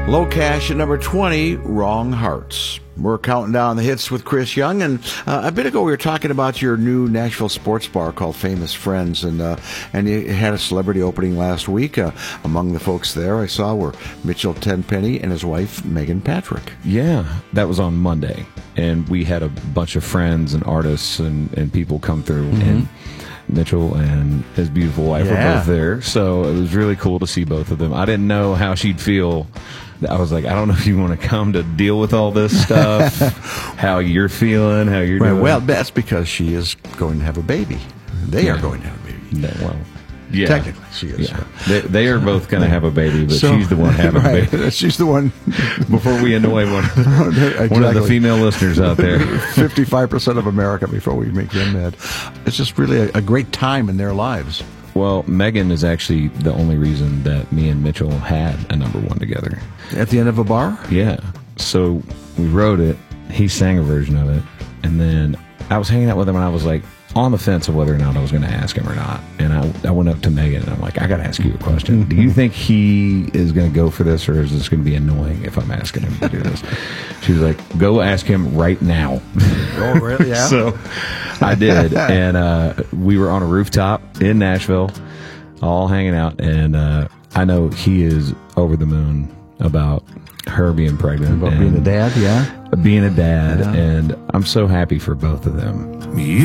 Low Cash at number 20, Wrong Hearts. We're counting down the hits with Chris Young, and a bit ago we were talking about your new Nashville sports bar called Famous Friends, and you had a celebrity opening last week. Among the folks there I saw were Mitchell Tenpenny and his wife, Megan Patrick. Yeah, that was on Monday, and we had a bunch of friends and artists and people come through, and Mitchell and his beautiful wife were both there, so it was really cool to see both of them. I didn't know how she'd feel. I was like, I don't know if you want to come to deal with all this stuff, how you're feeling, how you're doing. Well, that's because she is going to have a baby. They are going to have a baby. Well, yeah. Technically, she is. Yeah. They are both going to have a baby, but she's the one having a baby. She's the one. Before we annoy one of the female listeners out there. 55% of America before we make them mad. It's just really a great time in their lives. Well, Megan is actually the only reason that me and Mitchell had a number one together. At the end of a bar? Yeah. So we wrote it. He sang a version of it. And then I was hanging out with him, and I was like on the fence of whether or not I was going to ask him or not. And I went up to Megan, and I'm like, I got to ask you a question. Do you think he is going to go for this, or is this going to be annoying if I'm asking him to do this? She was like, go ask him right now. Oh, really? Yeah. So I did. And we were on a rooftop in Nashville, all hanging out. And I know he is over the moon about her being pregnant. About being a dad, yeah. Being a dad. Yeah. And I'm so happy for both of them.